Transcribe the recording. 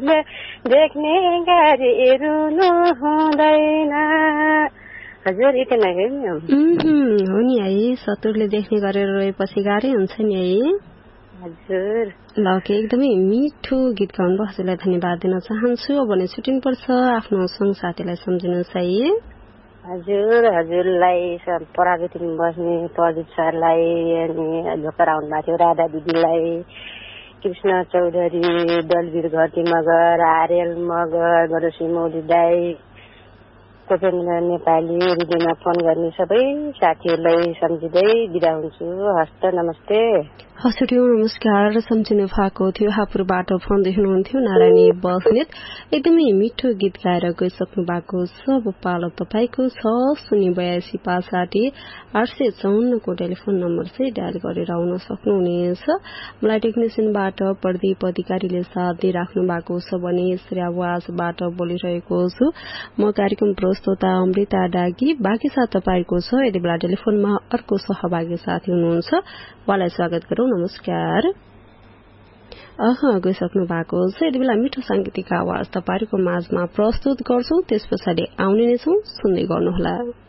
सतुरले देख्ने गरी रुनु हुँदैन। हजुर यति नै हो नि है, सतुरले देख्ने गरेर रोएपछि गाह्रै हुन्छ नि है। हजुर ल एकदमै मिठो गीत गाउनु। हजुरलाई धन्यवाद दिन चाहन्छु। अब भने छुट्टिनुपर्छ, आफ्नो सङ्गसाथीलाई सम्झिनुहोस् है। हजुरलाई पराजुतीमा बस्ने प्रदीप सरलाई, अनि झोकर आउनु भएको थियो राधा दिदीलाई, कृष्ण चौधरी, दलवीर घटी मगर, आर्यल मगर, गरोसी मौली दाई, कोपेन्द्र नेपाली, रेडियोमा फोन गर्ने सबै साथीहरूलाई सम्झिँदै बिदा हुन्छु। हस्त नमस्ते। हजुर नमस्कार। सम्झिनु भएको थियो हापुरबाट फोन देख्नुहुन्थ्यो नारायणी बस्नेत। एकदमै मिठो गीत गाएर गइसक्नु भएको छ। अब पालो तपाईँको छ 08265 को टेलिफोन नम्बर चाहिँ डायल गरेर आउन सक्नुहुनेछ। मलाई टेक्निसियनबाट प्रदीप अधिकारीले साथ दिइराख्नु भएको छ भने यसरी आवाजबाट बोलिरहेको छु म कार्यक्रम प्रस्तोता अमृता डागी। बाँकी साथ तपाईँको छ। यति बेला टेलिफोनमा अर्को सहभागी साथी हुनुहुन्छ, उहाँलाई स्वागत गरौं। नमस्कार। गइसक्नु भएको छ। यति बेला मिठो सांगीतिक आवाज तपाईँको माझमा प्रस्तुत गर्छौं, त्यस पछाडि आउने नै छौं, सुन्दै गर्नुहोला।